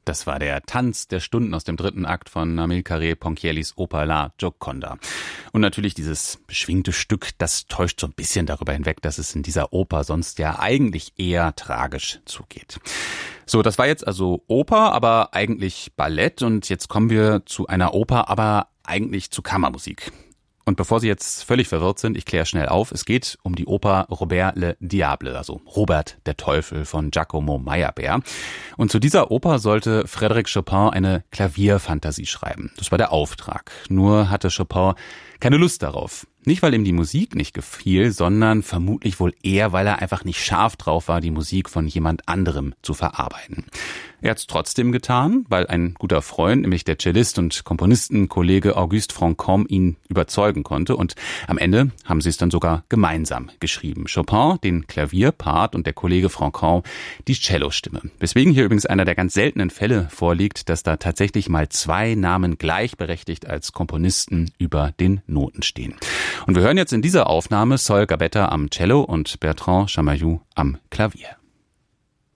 Das war der Tanz der Stunden aus dem 3. Akt von Amilcare Ponchiellis Oper La Gioconda. Und natürlich dieses beschwingte Stück, das täuscht so ein bisschen darüber hinweg, dass es in dieser Oper sonst ja eigentlich eher tragisch zugeht. So, das war jetzt also Oper, aber eigentlich Ballett. Und jetzt kommen wir zu einer Oper, aber eigentlich zu Kammermusik. Und bevor Sie jetzt völlig verwirrt sind, ich kläre schnell auf, es geht um die Oper Robert le Diable, also Robert der Teufel von Giacomo Meyerbeer. Und zu dieser Oper sollte Frédéric Chopin eine Klavierfantasie schreiben. Das war der Auftrag. Nur hatte Chopin keine Lust darauf. Nicht, weil ihm die Musik nicht gefiel, sondern vermutlich wohl eher, weil er einfach nicht scharf drauf war, die Musik von jemand anderem zu verarbeiten. Er hat es trotzdem getan, weil ein guter Freund, nämlich der Cellist und Komponistenkollege Auguste Franchomme, ihn überzeugen konnte. Und am Ende haben sie es dann sogar gemeinsam geschrieben. Chopin den Klavierpart und der Kollege Franchomme die Cellostimme. Weswegen hier übrigens einer der ganz seltenen Fälle vorliegt, dass da tatsächlich mal 2 Namen gleichberechtigt als Komponisten über den Noten stehen. Und wir hören jetzt in dieser Aufnahme Sol Gabetta am Cello und Bertrand Chamayou am Klavier.